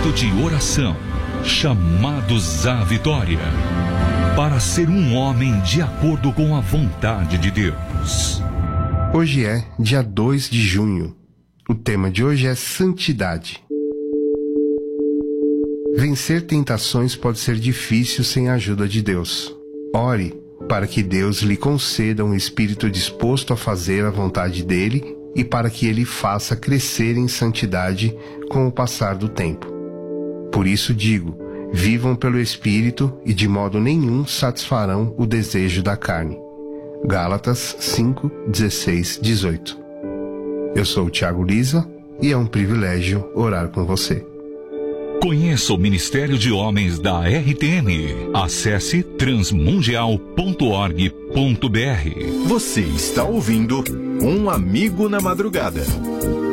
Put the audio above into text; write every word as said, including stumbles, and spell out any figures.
momento de oração, chamados à vitória, para ser um homem de acordo com a vontade de Deus. Hoje é dia dois de junho. O tema de hoje é santidade. Vencer tentações pode ser difícil sem a ajuda de Deus. Ore para que Deus lhe conceda um espírito disposto a fazer a vontade dele e para que ele faça crescer em santidade com o passar do tempo. Por isso digo, vivam pelo Espírito e de modo nenhum satisfarão o desejo da carne. Gálatas cinco, dezesseis, dezoito. Eu sou o Thiago Lisa e é um privilégio orar com você. Conheça o Ministério de Homens da R T M. Acesse transmundial ponto org ponto br. Você está ouvindo Um Amigo na Madrugada.